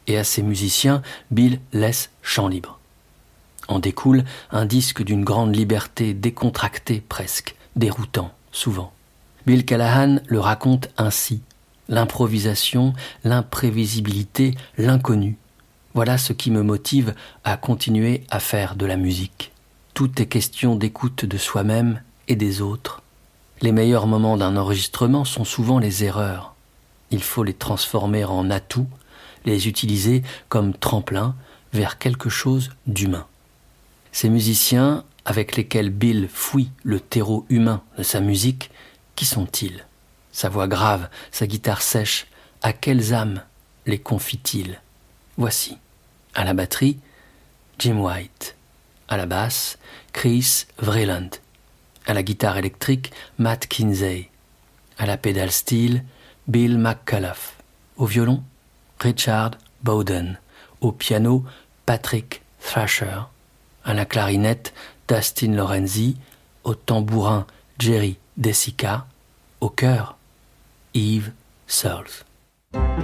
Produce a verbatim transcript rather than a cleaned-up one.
Et à ses musiciens, Bill laisse champ libre. En découle un disque d'une grande liberté décontractée presque, déroutant souvent. Bill Callahan le raconte ainsi. L'improvisation, l'imprévisibilité, l'inconnu. Voilà ce qui me motive à continuer à faire de la musique. Tout est question d'écoute de soi-même et des autres. Les meilleurs moments d'un enregistrement sont souvent les erreurs. Il faut les transformer en atouts, les utiliser comme tremplin vers quelque chose d'humain. Ces musiciens avec lesquels Bill fouille le terreau humain de sa musique, qui sont-ils ? Sa voix grave, sa guitare sèche, à quelles âmes les confie-t-il ? Voici, à la batterie, Jim White, à la basse, Chris Vreeland, à la guitare électrique, Matt Kinsey, à la pédale steel, Bill McCullough, au violon, Richard Bowden, au piano, Patrick Thrasher, à la clarinette, Dustin Lorenzi, au tambourin, Jerry DeSica, au chœur, Yves Searles.